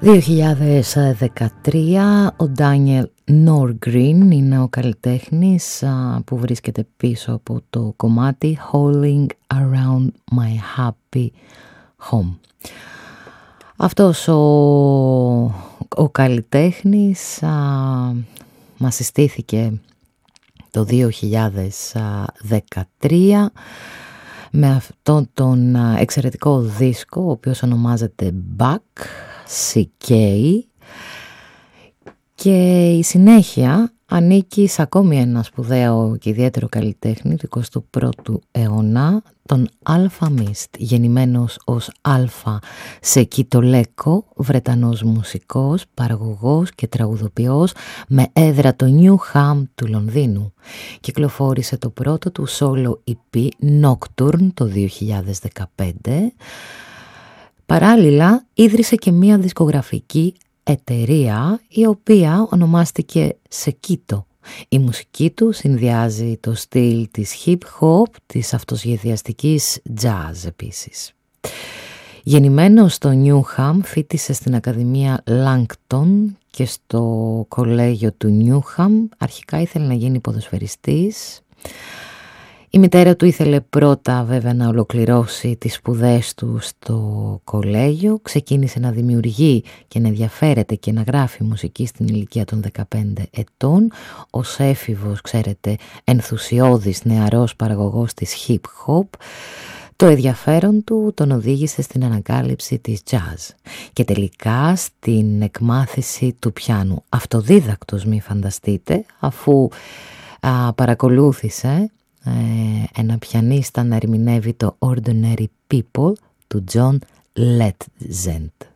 2013 ο Daniel Norgren είναι ο καλλιτέχνης που βρίσκεται πίσω από το κομμάτι Howling Around My Happy Home. Αυτός ο καλλιτέχνης μας συστήθηκε το 2013 με αυτόν τον εξαιρετικό δίσκο, ο οποίος ονομάζεται Back CK, και η συνέχεια ανήκει σε ακόμη ένα σπουδαίο και ιδιαίτερο καλλιτέχνη του 21ου αιώνα, τον Alfa Mist, γεννημένος ως Alfa Sekitoleko, Βρετανός μουσικός, παραγωγός και τραγουδοποιός με έδρα το Newham του Λονδίνου. Κυκλοφόρησε το πρώτο του solo EP Nocturne το 2015. Παράλληλα ίδρυσε και μία δισκογραφική εταιρεία η οποία ονομάστηκε Sekito. Η μουσική του συνδυάζει το στυλ της hip hop, της αυτοσχεδιαστικής jazz επίσης. Γεννημένος στο Newham, φοιτήσε στην Ακαδημία Langton και στο κολέγιο του Newham. Αρχικά ήθελε να γίνει ποδοσφαιριστής. Η μητέρα του ήθελε πρώτα βέβαια να ολοκληρώσει τις σπουδές του στο κολέγιο. Ξεκίνησε να δημιουργεί και να ενδιαφέρεται και να γράφει μουσική στην ηλικία των 15 ετών. Ως έφηβος, ξέρετε, ενθουσιώδης νεαρός παραγωγός της hip hop. Το ενδιαφέρον του τον οδήγησε στην ανακάλυψη της jazz και τελικά στην εκμάθηση του πιάνου. Αυτοδίδακτος, μη φανταστείτε, αφού παρακολούθησε ένα πιανίστα να ερμηνεύει το Ordinary People του John Legend.